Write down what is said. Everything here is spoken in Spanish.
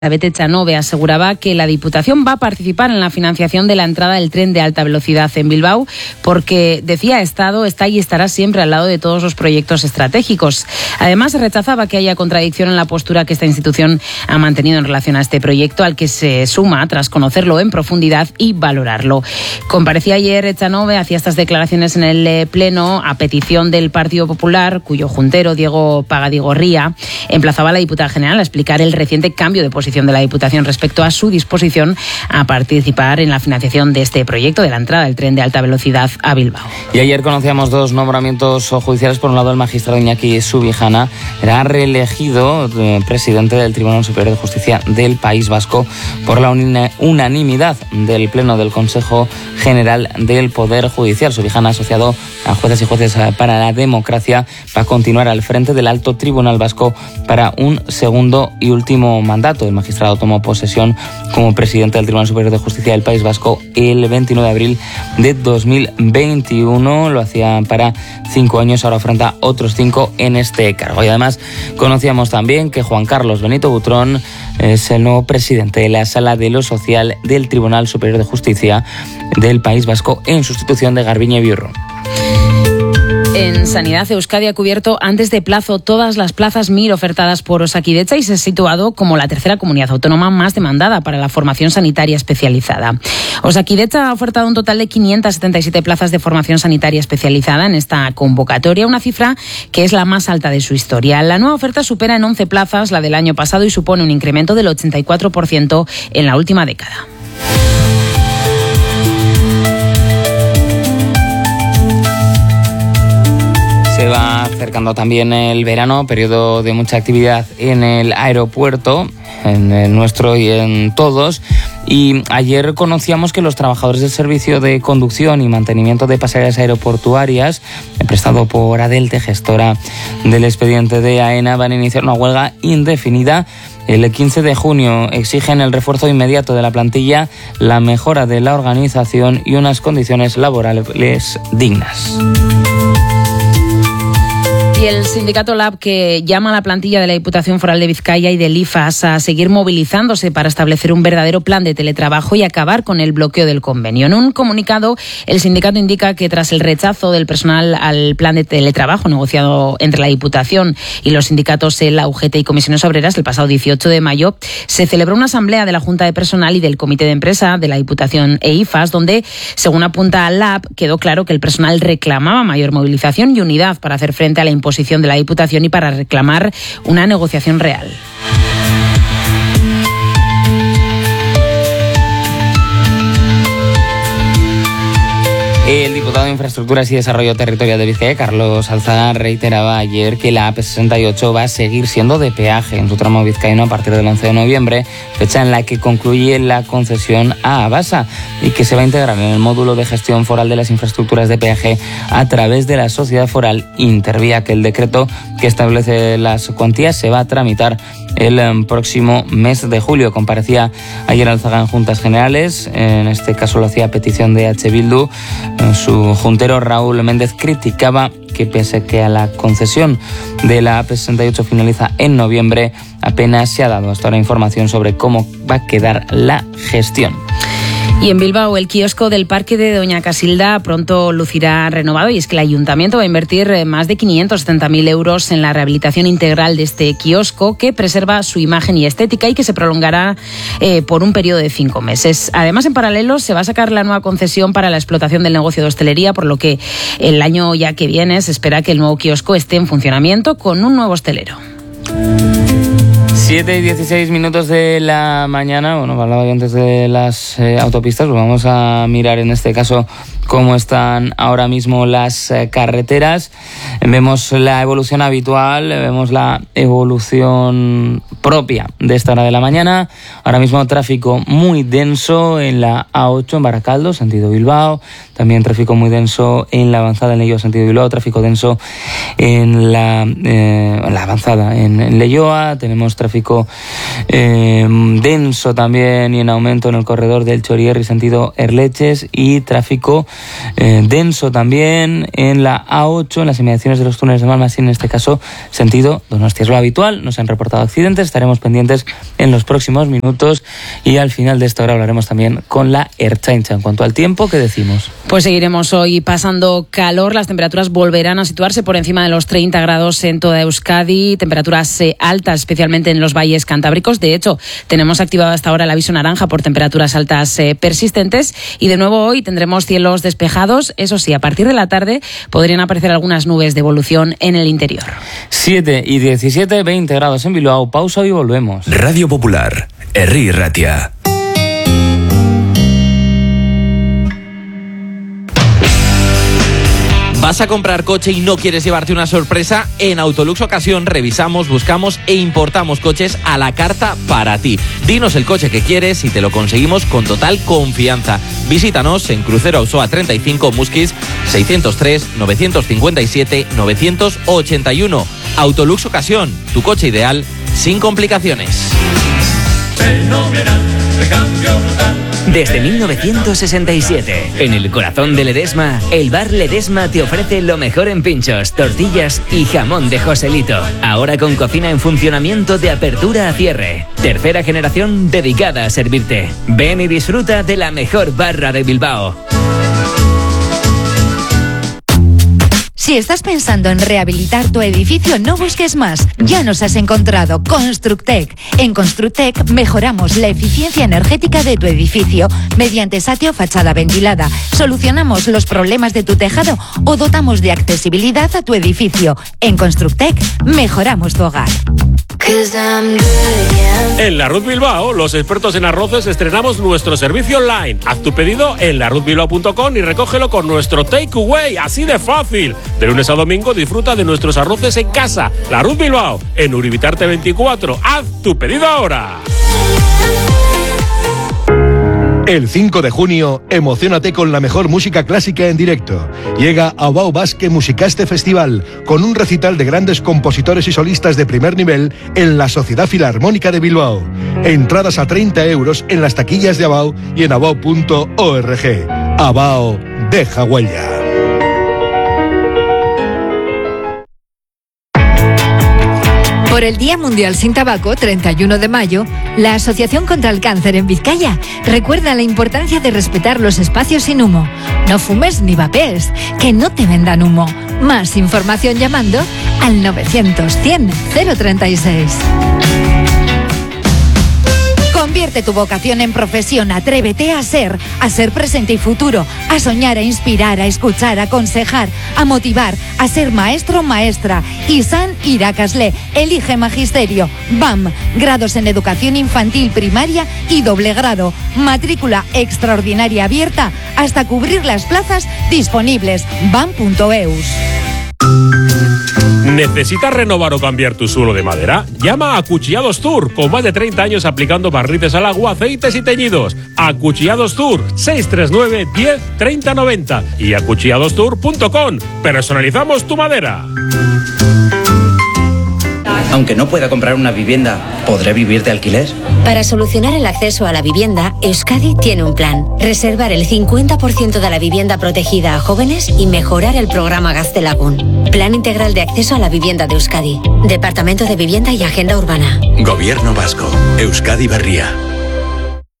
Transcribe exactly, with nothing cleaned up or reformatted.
David Echanove aseguraba que la Diputación va a participar en la financiación de la entrada del tren de alta velocidad en Bilbao porque, decía, Estado está y estará siempre al lado de todos los proyectos estratégicos. Además, rechazaba que haya contradicción en la postura que esta institución ha mantenido en relación a este proyecto, al que se suma tras conocerlo en profundidad y valorarlo. Comparecía ayer Echanove, hacía estas declaraciones en el Pleno a petición del Partido Popular, cuyo juntero, Diego Pagadigorría, emplazaba a la diputada general a explicar el reciente cambio de posición de la Diputación respecto a su disposición a participar en la financiación de este proyecto de la entrada del tren de alta velocidad a Bilbao. Y ayer conocíamos dos nombramientos judiciales. Por un lado, el magistrado Iñaki Subijana era reelegido presidente del Tribunal Superior de Justicia del País Vasco por la unanimidad del Pleno del Consejo General del Poder Judicial. Subijana, asociado a Jueces y Jueces para la Democracia, va a continuar al frente del Alto Tribunal Vasco para un segundo y último mandato. El magistrado tomó posesión como presidente del Tribunal Superior de Justicia del País Vasco el veintinueve de abril de dos mil veintiuno. Lo hacía para cinco años, ahora afronta otros cinco en este cargo. Y además conocíamos también que Juan Carlos Benito Butrón es el nuevo presidente de la Sala de lo Social del Tribunal Superior de Justicia del País Vasco en sustitución de Garbiñe Biurro. En Sanidad, Euskadi ha cubierto antes de plazo todas las plazas M I R ofertadas por Osakidetza y se ha situado como la tercera comunidad autónoma más demandada para la formación sanitaria especializada. Osakidetza ha ofertado un total de quinientas setenta y siete plazas de formación sanitaria especializada en esta convocatoria, una cifra que es la más alta de su historia. La nueva oferta supera en once plazas la del año pasado y supone un incremento del ochenta y cuatro por ciento en la última década. Se va acercando también el verano, periodo de mucha actividad en el aeropuerto, en el nuestro y en todos. Y ayer conocíamos que los trabajadores del servicio de conducción y mantenimiento de pasarelas aeroportuarias, prestado por Adelte, gestora del expediente de AENA, van a iniciar una huelga indefinida. El quince de junio exigen el refuerzo inmediato de la plantilla, la mejora de la organización y unas condiciones laborales dignas. Y el sindicato Lab, que llama a la plantilla de la Diputación Foral de Vizcaya y del I F A S a seguir movilizándose para establecer un verdadero plan de teletrabajo y acabar con el bloqueo del convenio. En un comunicado, el sindicato indica que tras el rechazo del personal al plan de teletrabajo negociado entre la Diputación y los sindicatos E L A, U G T y Comisiones Obreras el pasado dieciocho de mayo, se celebró una asamblea de la Junta de Personal y del Comité de Empresa de la Diputación e I F A S, donde, según apunta Lab, quedó claro que el personal reclamaba mayor movilización y unidad para hacer frente a la imposición de la Diputación y para reclamar una negociación real. El diputado de Infraestructuras y Desarrollo Territorial de Vizcaya, Carlos Alzada, reiteraba ayer que la A P sesenta y ocho va a seguir siendo de peaje en su tramo vizcaíno a partir del once de noviembre, fecha en la que concluye la concesión a Abasa, y que se va a integrar en el módulo de gestión foral de las infraestructuras de peaje a través de la sociedad foral Intervía, que el decreto que establece las cuantías se va a tramitar el próximo mes de julio. Comparecía ayer Alzaga en Juntas Generales, en este caso lo hacía a petición de H. Bildu. Su juntero Raúl Méndez criticaba que pese que a la concesión de la A P sesenta y ocho finaliza en noviembre, apenas se ha dado hasta ahora información sobre cómo va a quedar la gestión. Y en Bilbao, el kiosco del Parque de Doña Casilda pronto lucirá renovado, y es que el Ayuntamiento va a invertir más de quinientos setenta mil euros en la rehabilitación integral de este kiosco, que preserva su imagen y estética y que se prolongará eh, por un periodo de cinco meses. Además, en paralelo, se va a sacar la nueva concesión para la explotación del negocio de hostelería, por lo que el año ya que viene se espera que el nuevo kiosco esté en funcionamiento con un nuevo hostelero. siete y dieciséis minutos de la mañana. Bueno, hablaba yo antes de las eh, autopistas, pues vamos a mirar en este caso cómo están ahora mismo las eh, carreteras. Vemos la evolución habitual, vemos la evolución propia de esta hora de la mañana. Ahora mismo tráfico muy denso en la A ocho en Baracaldo, sentido Bilbao. También tráfico muy denso en la avanzada en Leioa, sentido Bilbao. Tráfico denso en la, eh, en la avanzada en, en Leioa. Tenemos tráfico eh, denso también y en aumento en el corredor del Chorierri, sentido Erleches. Y tráfico eh, denso también en la A ocho, en las inmediaciones de los túneles de Malmasín, en este caso sentido Donostia. Es lo habitual, no se han reportado accidentes, estaremos pendientes en los próximos minutos y al final de esta hora hablaremos también con la Ertzaintza. En cuanto al tiempo, ¿qué decimos? Pues seguiremos hoy pasando calor, las temperaturas volverán a situarse por encima de los treinta grados en toda Euskadi, temperaturas eh, altas especialmente en los valles cantábricos. De hecho, tenemos activado hasta ahora el aviso naranja por temperaturas altas eh, persistentes y de nuevo hoy tendremos cielos despejados. Eso sí, a partir de la tarde podrían aparecer algunas nubes de evolución en el interior. siete y diecisiete, veinte grados en Bilbao. Pausa y volvemos. Radio Popular, Herri Ratia. ¿Vas a comprar coche y no quieres llevarte una sorpresa? En Autolux Ocasión revisamos, buscamos e importamos coches a la carta para ti. Dinos el coche que quieres y te lo conseguimos con total confianza. Visítanos en Crucero Auzoa treinta y cinco, Musquis seiscientos tres, novecientos cincuenta y siete, novecientos ochenta y uno. Autolux Ocasión, tu coche ideal sin complicaciones. Fenomenal, recambio brutal. Desde mil novecientos sesenta y siete, en el corazón de Ledesma, el bar Ledesma te ofrece lo mejor en pinchos, tortillas y jamón de Joselito. Ahora con cocina en funcionamiento de apertura a cierre. Tercera generación dedicada a servirte. Ven y disfruta de la mejor barra de Bilbao. Si estás pensando en rehabilitar tu edificio, no busques más. Ya nos has encontrado. Constructec. En Constructec mejoramos la eficiencia energética de tu edificio mediante satio fachada ventilada. Solucionamos los problemas de tu tejado o dotamos de accesibilidad a tu edificio. En Constructec mejoramos tu hogar. En La Ruz Bilbao, los expertos en arroces estrenamos nuestro servicio online. Haz tu pedido en la ruz bilbao punto com y recógelo con nuestro takeaway, así de fácil. De lunes a domingo disfruta de nuestros arroces en casa. La Ruz Bilbao, en Uribitarte veinticuatro. Haz tu pedido ahora. El cinco de junio, emociónate con la mejor música clásica en directo. Llega Abao Basque Musicaste Festival, con un recital de grandes compositores y solistas de primer nivel en la Sociedad Filarmónica de Bilbao. Entradas a treinta euros en las taquillas de Abao y en abao punto org. Abao, deja huella. Por el Día Mundial Sin Tabaco, treinta y uno de mayo, la Asociación contra el Cáncer en Vizcaya recuerda la importancia de respetar los espacios sin humo. No fumes ni vapees, que no te vendan humo. Más información llamando al novecientos cien cero treinta y seis. Convierte tu vocación en profesión, atrévete a ser, a ser presente y futuro, a soñar, a inspirar, a escuchar, a aconsejar, a motivar, a ser maestro o maestra. Isan Irakasle, elige magisterio. B A M, grados en educación infantil, primaria y doble grado. Matrícula extraordinaria abierta hasta cubrir las plazas disponibles. bam punto eus. ¿Necesitas renovar o cambiar tu suelo de madera? Llama a Acuchillados Tour, con más de treinta años aplicando barnices al agua, aceites y teñidos. Acuchillados Tour, seis tres nueve, diez, treinta, noventa y acuchillados tour punto com. Personalizamos tu madera. Aunque no pueda comprar una vivienda, ¿podré vivir de alquiler? Para solucionar el acceso a la vivienda, Euskadi tiene un plan. Reservar el cincuenta por ciento de la vivienda protegida a jóvenes y mejorar el programa Gaztelagun. Plan integral de acceso a la vivienda de Euskadi. Departamento de Vivienda y Agenda Urbana. Gobierno Vasco. Euskadi Berria.